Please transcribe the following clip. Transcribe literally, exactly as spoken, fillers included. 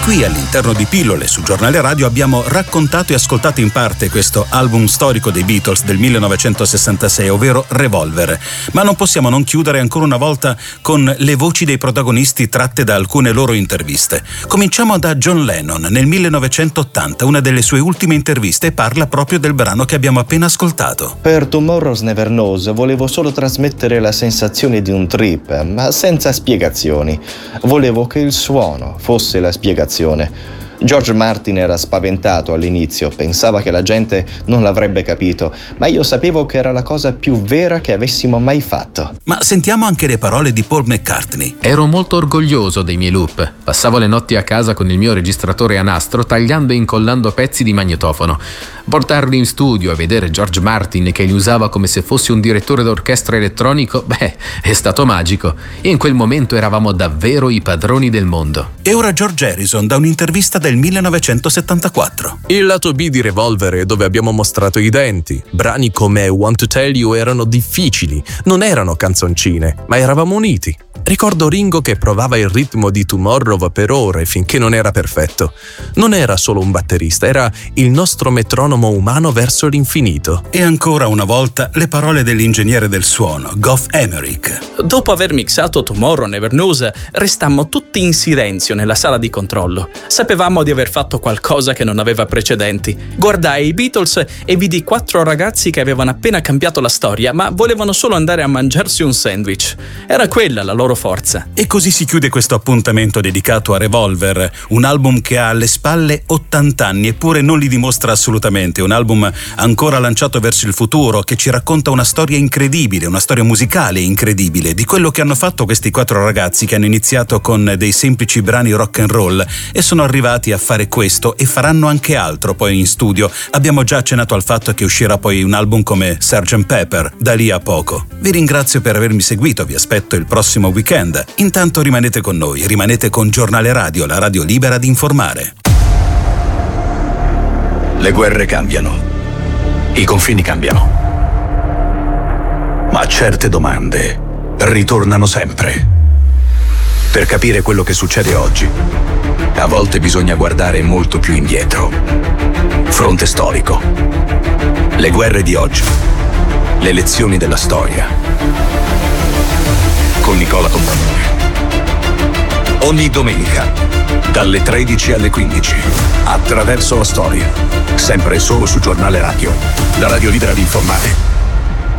qui all'interno di Pillole su Giornale Radio abbiamo raccontato e ascoltato in parte questo album storico dei Beatles del millenovecentosessantasei, ovvero Revolver. Ma non possiamo non chiudere ancora una volta con le voci dei protagonisti tratte da alcune loro interviste. Cominciamo da John Lennon nel millenovecentottanta, una delle sue ultime interviste, parla proprio del brano che abbiamo appena ascoltato. Per Tomorrow's Never Knows volevo solo trasmettere la sensazione di un trip, ma senza spiegazioni. Volevo che il suono fosse la spiegazione. George Martin era spaventato all'inizio, pensava che la gente non l'avrebbe capito, ma io sapevo che era la cosa più vera che avessimo mai fatto. Ma sentiamo anche le parole di Paul McCartney. Ero molto orgoglioso dei miei loop. Passavo le notti a casa con il mio registratore a nastro, tagliando e incollando pezzi di magnetofono. Portarli in studio e vedere George Martin che li usava come se fosse un direttore d'orchestra elettronico, beh, è stato magico. In quel momento eravamo davvero i padroni del mondo. E ora George Harrison da un'intervista del millenovecentosettantaquattro. Il lato B di Revolver è dove abbiamo mostrato i denti. Brani come I Want to Tell You erano difficili, non erano canzoncine, ma eravamo uniti. Ricordo Ringo che provava il ritmo di Tomorrow per ore finché non era perfetto. Non era solo un batterista, era il nostro metronomo umano verso l'infinito. E ancora una volta le parole dell'ingegnere del suono, Geoff Emerick. Dopo aver mixato Tomorrow Never Knows, restammo tutti in silenzio nella sala di controllo. Sapevamo di aver fatto qualcosa che non aveva precedenti. Guardai i Beatles e vidi quattro ragazzi che avevano appena cambiato la storia, ma volevano solo andare a mangiarsi un sandwich. Era quella la loro forza. E così si chiude questo appuntamento dedicato a Revolver, un album che ha alle spalle ottanta anni eppure non li dimostra assolutamente, un album ancora lanciato verso il futuro che ci racconta una storia incredibile, una storia musicale incredibile di quello che hanno fatto questi quattro ragazzi che hanno iniziato con dei semplici brani rock and roll e sono arrivati a fare questo e faranno anche altro poi in studio. Abbiamo già accennato al fatto che uscirà poi un album come sergeant Pepper da lì a poco. Vi ringrazio per avermi seguito, vi aspetto il prossimo weekend. Intanto rimanete con noi, rimanete con Giornale Radio, la radio libera di informare. Le guerre cambiano, i confini cambiano, ma certe domande ritornano sempre. Per capire quello che succede oggi, a volte bisogna guardare molto più indietro. Fronte storico. Le guerre di oggi. Le lezioni della storia. Con Nicola Compagnone. Ogni domenica, dalle tredici alle quindici, attraverso la storia. Sempre solo su Giornale Radio, la radio libera di informare.